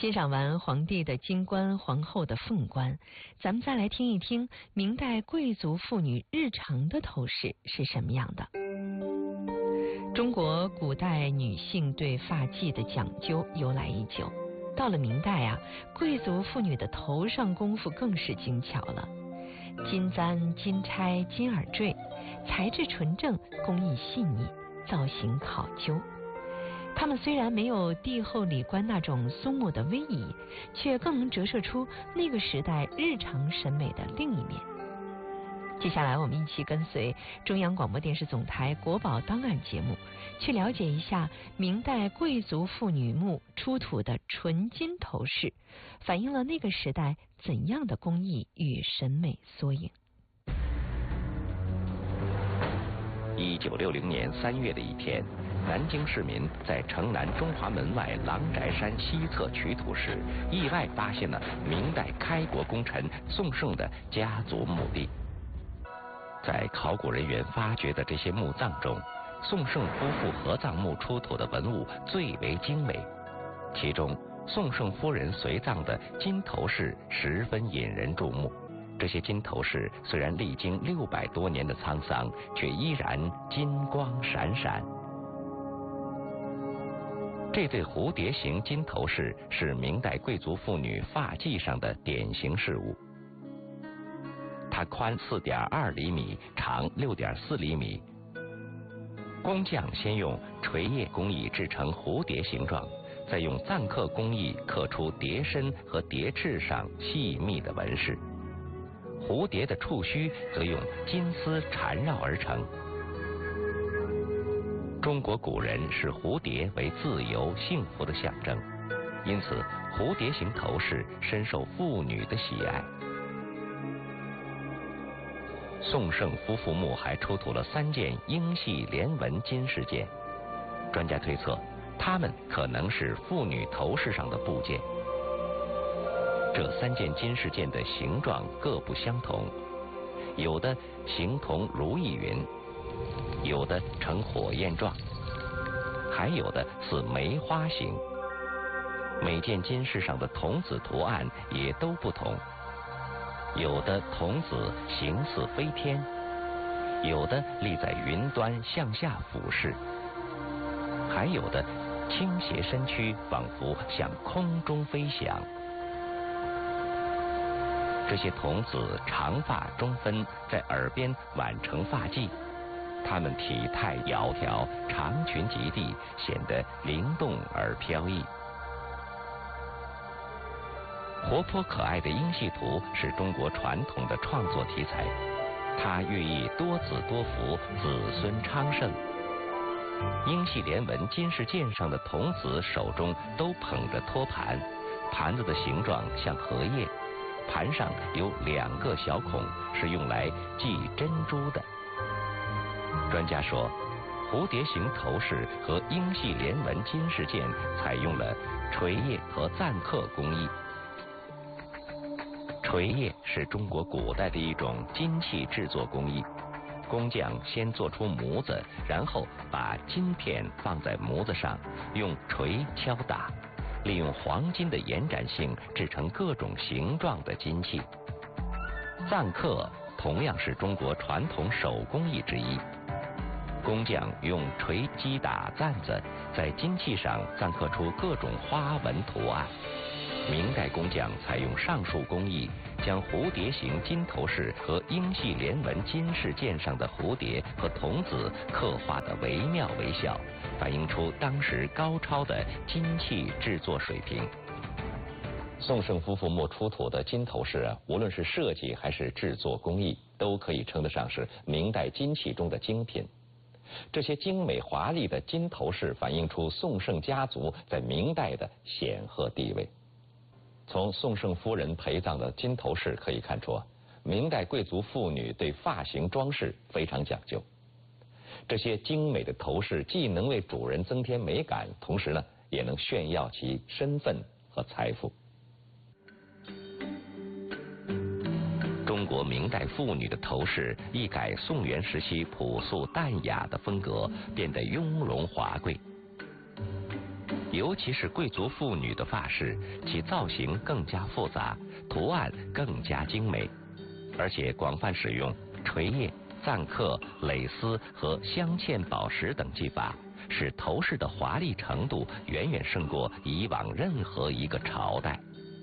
欣赏完皇帝的金冠、皇后的凤冠，咱们再来听一听明代贵族妇女日常的头饰是什么样的。中国古代女性对发髻的讲究由来已久，到了明代啊，贵族妇女的头上功夫更是精巧了。金簪、金钗、金耳坠，材质纯正，工艺细腻，造型考究。它们虽然没有帝后礼冠那种肃穆的威仪，却更能折射出那个时代日常审美的另一面。接下来我们一起跟随中央广播电视总台国宝档案节目，去了解一下明代贵族妇女墓出土的纯金头饰，反映了那个时代怎样的工艺与审美缩影。 1960年3月的一天，南京市民在城南中华门外郎宅山西侧取土时，意外发现了明代开国功臣宋胜的家族墓地。在考古人员发掘的这些墓葬中，宋胜夫妇合葬墓出土的文物最为精美，其中宋胜夫人随葬的金头饰十分引人注目。这些金头饰虽然历经600多年的沧桑，却依然金光闪闪。这对蝴蝶形金头饰是明代贵族妇女发髻上的典型饰物。它宽4.2厘米，长6.4厘米。工匠先用锤叶工艺制成蝴蝶形状，再用錾刻工艺刻出蝶身和蝶翅上细密的纹饰。蝴蝶的触须则用金丝缠绕而成。中国古人视蝴蝶为自由幸福的象征，因此蝴蝶形头饰深受妇女的喜爱。宋胜夫妇墓还出土了3件英系连纹金饰件，专家推测，它们可能是妇女头饰上的部件。这3件金饰件的形状各不相同，有的形同如意云，有的呈火焰状，还有的似梅花形。每件金饰上的童子图案也都不同，有的童子形似飞天，有的立在云端向下俯视，还有的倾斜身躯，仿佛向空中飞翔。这些童子长发中分，在耳边挽成发髻，他们体态窈窕，长裙及地，显得灵动而飘逸。活泼可爱的英系图是中国传统的创作题材，它寓意多子多福，子孙昌盛。英系连纹金饰件上的童子手中都捧着托盘，盘子的形状像荷叶，盘上有2个小孔，是用来系珍珠的。专家说，蝴蝶形头饰和英系连纹金饰件采用了锤叶和錾刻工艺。锤叶是中国古代的一种金器制作工艺，工匠先做出模子，然后把金片放在模子上，用锤敲打，利用黄金的延展性制成各种形状的金器。錾刻同样是中国传统手工艺之一，工匠用锤击打錾子，在金器上錾刻出各种花纹图案。明代工匠采用上述工艺，将蝴蝶形金头饰和英系连纹金饰件上的蝴蝶和童子刻画得惟妙惟肖，反映出当时高超的金器制作水平。宋胜夫妇墓出土的金头饰无论是设计还是制作工艺，都可以称得上是明代金器中的精品。这些精美华丽的金头饰反映出宋胜家族在明代的显赫地位。从宋胜夫人陪葬的金头饰可以看出，明代贵族妇女对发型装饰非常讲究。这些精美的头饰既能为主人增添美感，同时呢，也能炫耀其身份和财富。中国明代妇女的头饰一改宋元时期朴素淡雅的风格，变得雍容华贵。 尤其是贵族妇女的发饰，其造型更加复杂，图案更加精美，而且广泛使用垂叶、錾刻、蕾丝和镶嵌宝石等技法，使头饰的华丽程度远远胜过以往任何一个朝代。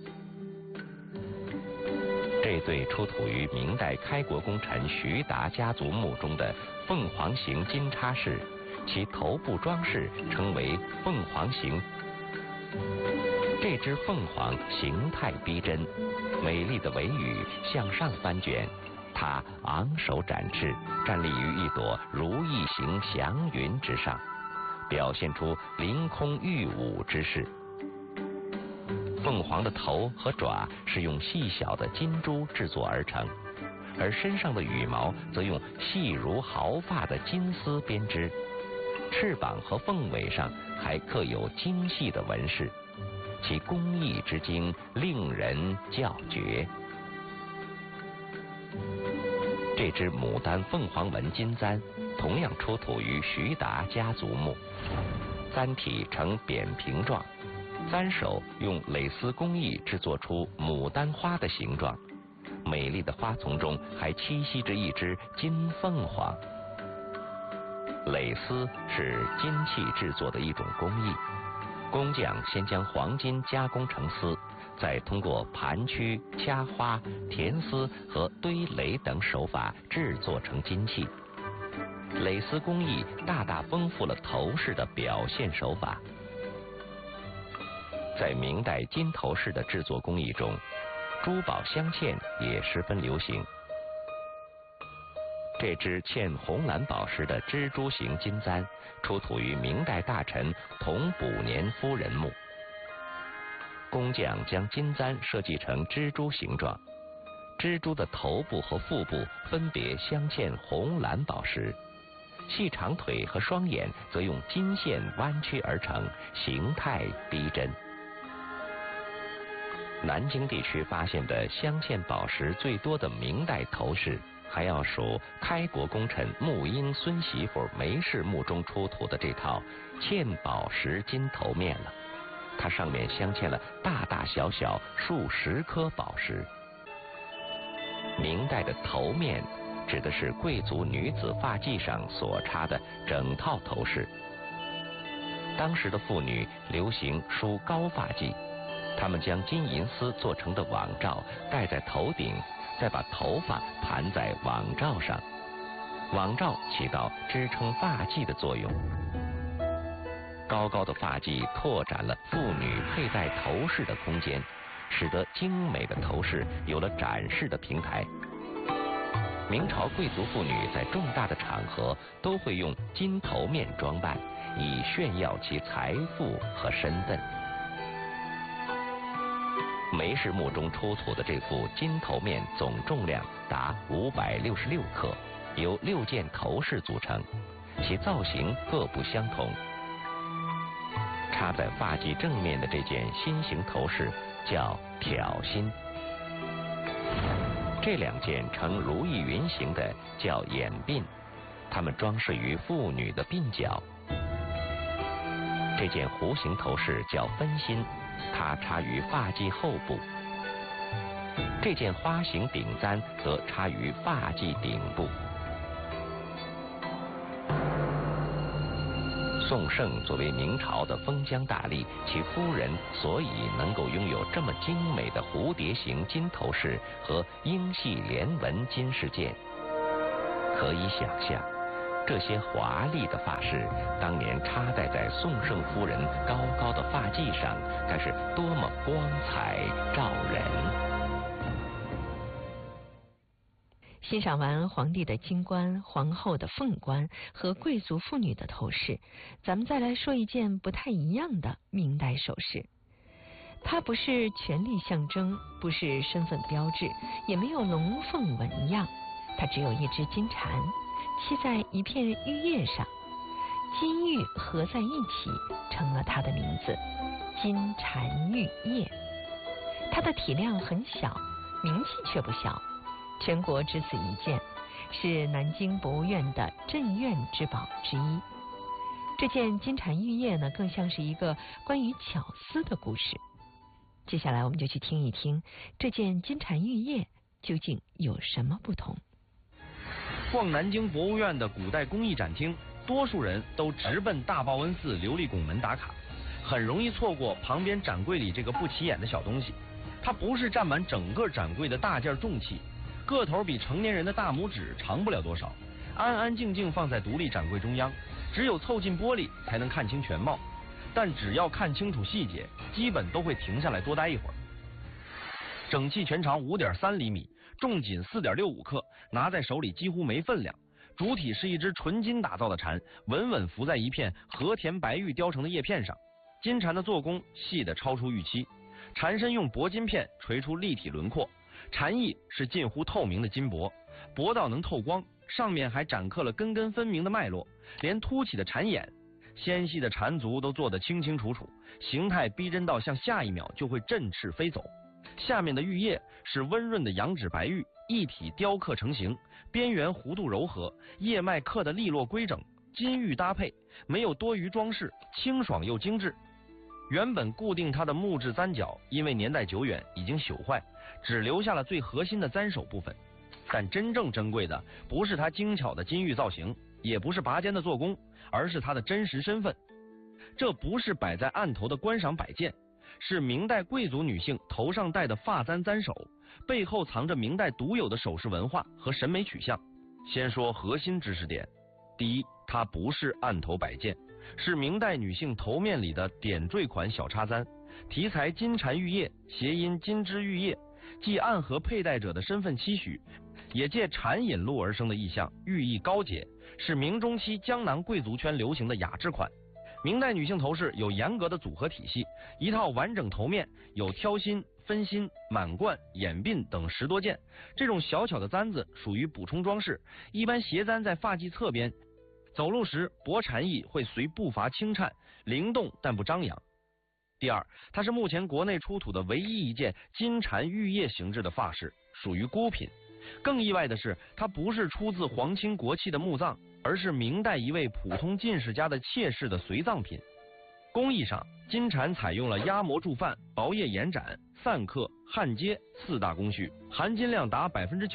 这对出土于明代开国功臣徐达家族墓中的凤凰形金叉饰，其头部装饰称为凤凰形。这只凤凰形态逼真，美丽的尾羽向上翻卷，它昂首展翅，站立于一朵如意形祥云之上，表现出凌空御舞之势。凤凰的头和爪是用细小的金珠制作而成，而身上的羽毛则用细如毫发的金丝编织，翅膀和凤尾上还刻有精细的纹饰，其工艺之精令人叫绝。这只牡丹凤凰纹金簪同样出土于徐达家族墓，簪体呈扁平状，簪首用蕾丝工艺制作出牡丹花的形状，美丽的花丛中还栖息着一只金凤凰。蕾丝是金器制作的一种工艺，工匠先将黄金加工成丝，再通过盘曲、掐花、填丝和堆垒等手法制作成金器。蕾丝工艺大大丰富了头饰的表现手法。在明代金头饰的制作工艺中，珠宝镶嵌也十分流行。这只嵌红蓝宝石的蜘蛛形金簪出土于明代大臣童补年夫人墓。工匠将金簪设计成蜘蛛形状，蜘蛛的头部和腹部分别镶嵌红蓝宝石，细长腿和双眼则用金线弯曲而成，形态逼真。南京地区发现的镶嵌宝石最多的明代头饰，还要数开国功臣沐英孙媳妇梅氏墓中出土的这套嵌宝石金头面了。它上面镶嵌了大大小小数十颗宝石。明代的头面指的是贵族女子发髻上所插的整套头饰。当时的妇女流行梳高发髻，她们将金银丝做成的网罩戴在头顶，再把头发盘在网罩上，网罩起到支撑发髻的作用。高高的发髻拓展了妇女佩戴头饰的空间，使得精美的头饰有了展示的平台。明朝贵族妇女在重大的场合都会用金头面装扮，以炫耀其财富和身份。梅氏墓中出土的这副金头面总重量达566克，由6件头饰组成，其造型各不相同。插在发髻正面的这件心形头饰叫挑心，这2件呈如意云形的叫眼鬓，它们装饰于妇女的鬓角。这件弧形头饰叫分心，它插于发髻后部。这件花形顶簪则插于发髻顶部。宋盛作为明朝的封疆大吏，其夫人所以能够拥有这么精美的蝴蝶形金头饰和英系连纹金饰件。可以想象，这些华丽的发饰当年插戴在宋盛夫人高高的发髻上，该是多么光彩照人。 欣赏完皇帝的金冠、皇后的凤冠和贵族妇女的头饰，咱们再来说一件不太一样的明代首饰。它不是权力象征，不是身份标志，也没有龙凤纹样，它只有一只金蝉栖在一片玉叶上，金玉合在一起成了它的名字——金蝉玉叶。它的体量很小，名气却不小，全国只此一件，是南京博物院的镇院之宝之一。 这件金蝉玉叶呢，更像是一个关于巧思的故事。接下来我们就去听一听这件金蝉玉叶究竟有什么不同。 逛南京博物院的古代工艺展厅，多数人都直奔大报恩寺琉璃拱门打卡，很容易错过旁边展柜里这个不起眼的小东西。它不是占满整个展柜的大件重器，个头比成年人的大拇指长不了多少，安安静静放在独立展柜中央，只有凑近玻璃才能看清全貌。但只要看清楚细节，基本都会停下来多待一会儿。整器全长5.3厘米，重仅4.65克，拿在手里几乎没分量。主体是一只纯金打造的蝉，稳稳浮在一片和田白玉雕成的叶片上。金蝉的做工细得超出预期，蝉身用铂金片锤出立体轮廓，蝉翼是近乎透明的金箔，薄到能透光，上面还展刻了根根分明的脉络，连凸起的蝉眼、纤细的蝉足都做得清清楚楚，形态逼真到像下一秒就会振翅飞走。下面的玉叶是温润的羊脂白玉，一体雕刻成型，边缘弧度柔和，叶脉刻得利落规整，金玉搭配，没有多余装饰，清爽又精致。原本固定它的木质簪角，因为年代久远已经朽坏，只留下了最核心的簪首部分。但真正珍贵的不是它精巧的金玉造型，也不是拔尖的做工，而是它的真实身份。这不是摆在案头的观赏摆件，是明代贵族女性头上戴的发簪簪首，背后藏着明代独有的首饰文化和审美取向。先说核心知识点，第一，它不是案头摆件，是明代女性头面里的点缀款小插簪，题材金蝉玉叶，谐音金枝玉叶，既暗合佩戴者的身份期许，也借蝉引路而生的意象，寓意高洁，是明中期江南贵族圈流行的雅致款。明代女性头饰有严格的组合体系，一套完整头面有挑心、分心、满贯、眼鬓等10多件。这种小巧的簪子属于补充装饰，一般斜簪在发髻侧边，走路时薄蝉翼会随步伐轻颤，灵动但不张扬。第二，它是目前国内出土的唯一一件金蝉玉叶形制的发饰，属于孤品。更意外的是，它不是出自皇亲国戚的墓葬，而是明代一位普通进士家的妾室的随葬品。工艺上，金蝉采用了压模铸范、薄叶延展、散刻、焊接4大工序，含金量达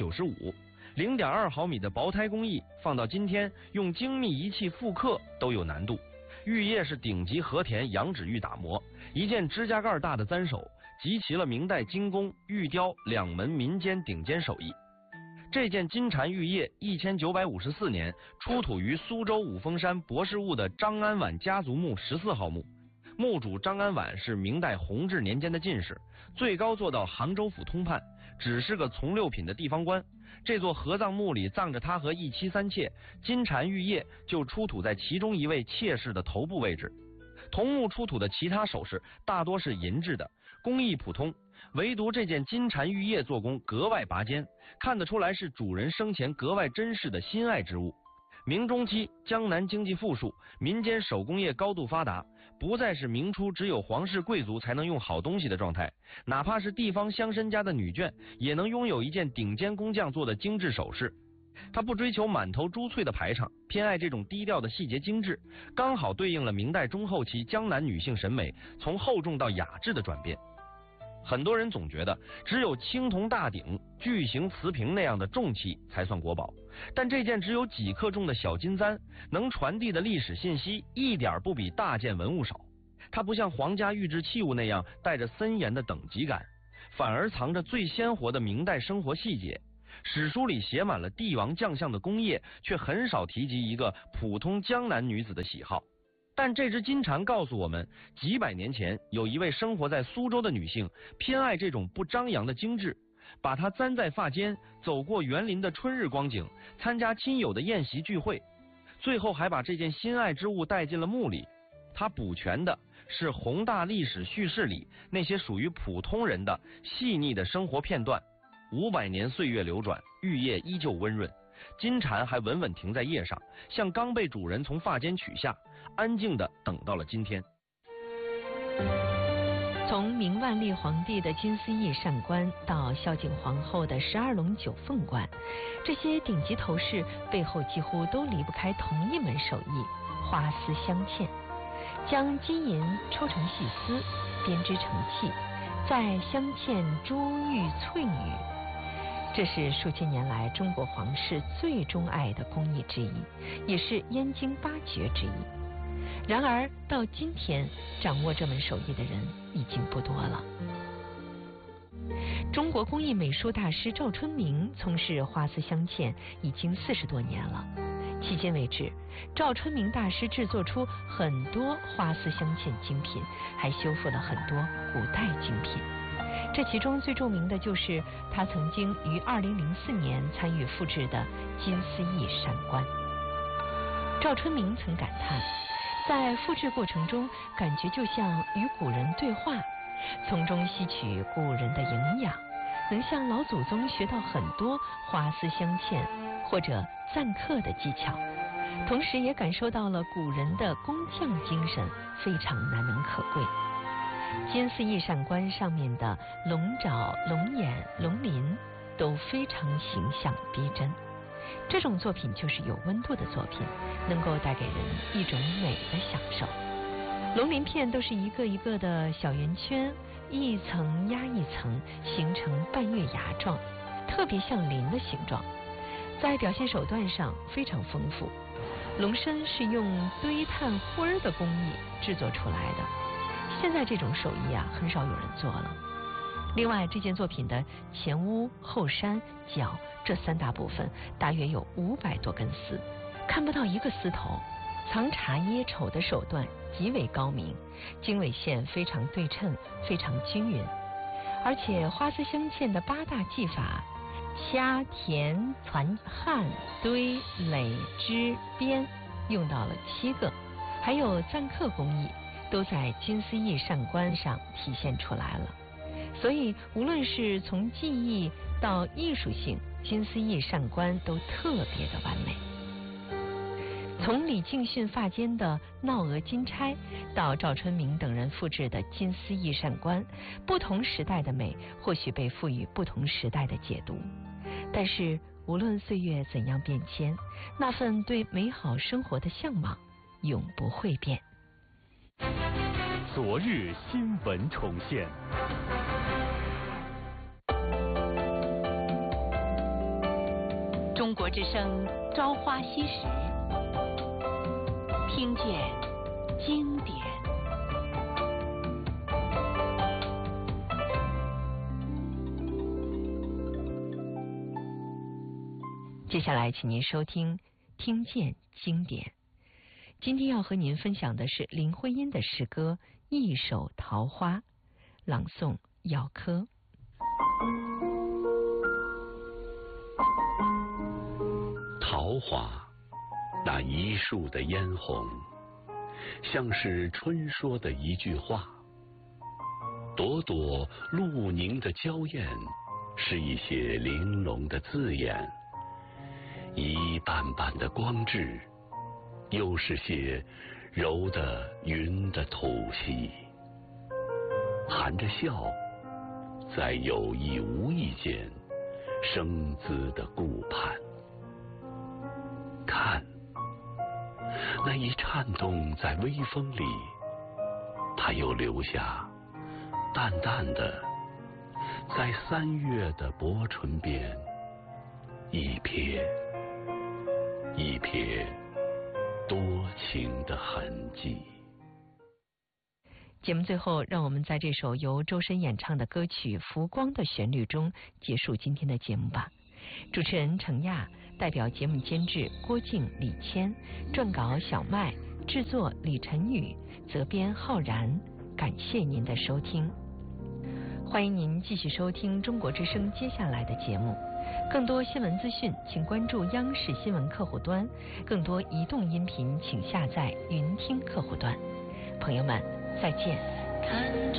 95%。0.2毫米的薄胎工艺，放到今天用精密仪器复刻都有难度。玉叶是顶级和田羊脂玉打磨，一件指甲盖大的簪首，集齐了明代精工、玉雕2门民间顶尖手艺。这件金蝉玉叶1954年出土于苏州五峰山博士坞的张安婉家族墓14号墓，墓主张安婉是明代弘治年间的进士，最高做到杭州府通判，只是个从6品的地方官。这座合葬墓里葬着他和一妻3妾，金蝉玉叶就出土在其中一位妾室的头部位置。同墓出土的其他首饰大多是银制的，工艺普通，唯独这件金蝉玉叶做工格外拔尖，看得出来是主人生前格外珍视的心爱之物。明中期，江南经济富庶，民间手工业高度发达，不再是明初只有皇室贵族才能用好东西的状态，哪怕是地方乡绅家的女眷，也能拥有一件顶尖工匠做的精致首饰。他不追求满头珠翠的排场，偏爱这种低调的细节精致，刚好对应了明代中后期江南女性审美从厚重到雅致的转变。很多人总觉得只有青铜大鼎、巨型瓷瓶那样的重器才算国宝，但这件只有几克重的小金簪，能传递的历史信息一点不比大件文物少。它不像皇家御制器物那样带着森严的等级感，反而藏着最鲜活的明代生活细节。史书里写满了帝王将相的功业，却很少提及一个普通江南女子的喜好。但这只金蝉告诉我们，几百年前有一位生活在苏州的女性，偏爱这种不张扬的精致，把它簪在发间，走过园林的春日光景，参加亲友的宴席聚会，最后还把这件心爱之物带进了墓里。它补全的是宏大历史叙事里那些属于普通人的细腻的生活片段。500年岁月流转，玉叶依旧温润，金蝉还稳稳停在叶上，像刚被主人从发间取下，安静地等到了今天。 从明万历皇帝的金丝翼扇冠到孝景皇后的12龙9凤冠，这些顶级头饰背后几乎都离不开同一门手艺花丝镶嵌，将金银抽成细丝，编织成器，再镶嵌珠玉翠羽。这是数千年来中国皇室最钟爱的工艺之一，也是燕京八绝之一。然而到今天，掌握这门手艺的人已经不多了。中国工艺美术大师赵春明从事花丝镶嵌已经40多年了。迄今为止，赵春明大师制作出很多花丝镶嵌精品，还修复了很多古代精品。这其中最著名的就是他曾经于2004年参与复制的金丝翼扇冠。赵春明曾感叹，在复制过程中，感觉就像与古人对话，从中吸取古人的营养，能向老祖宗学到很多花丝镶嵌或者錾刻的技巧，同时也感受到了古人的工匠精神非常难能可贵。金丝翼扇冠上面的龙爪、龙眼、龙鳞都非常形象逼真，这种作品就是有温度的作品，能够带给人一种美的享受。龙鳞片都是一个一个的小圆圈，一层压一层，形成半月牙状，特别像鳞的形状。在表现手段上非常丰富，龙身是用堆炭灰儿的工艺制作出来的。现在这种手艺很少有人做了。另外，这件作品的前屋、后山、脚这3大部分大约有500多根丝，看不到一个丝头，藏茶掖丑的手段极为高明，经纬线非常对称，非常均匀。而且花丝镶嵌的8大技法，掐、填、攒、焊、堆、垒、织、编，用到了7个，还有錾刻工艺都在金丝翼扇冠上体现出来了。所以无论是从技艺到艺术性，金丝翼扇冠都特别的完美。从李敬训发间的闹娥金钗到赵春明等人复制的金丝翼扇冠，不同时代的美或许被赋予不同时代的解读，但是无论岁月怎样变迁，那份对美好生活的向往永不会变。 昨日新闻重现。 中国之声朝花夕拾，听见经典。接下来请您收听听见经典。今天要和您分享的是林徽因的诗歌《一手桃花》，朗诵姚科。 桃花，那一树的嫣红，像是春说的一句话。朵朵露凝的娇艳，是一些玲珑的字眼。一瓣瓣的光致，又是些柔的云的吐息。含着笑，在有意无意间生姿的顾盼。看，那一颤动在微风里，它又留下淡淡的，在3月的薄唇边，一瞥一瞥多情的痕迹。 节目最后，让我们在这首由周深演唱的歌曲《浮光》的旋律中结束今天的节目吧。主持人程亚，代表节目监制郭静、李谦，撰稿小麦，制作李晨宇，责编浩然。感谢您的收听，欢迎您继续收听中国之声接下来的节目。更多新闻资讯，请关注央视新闻客户端；更多移动音频，请下载云听客户端。朋友们，再见。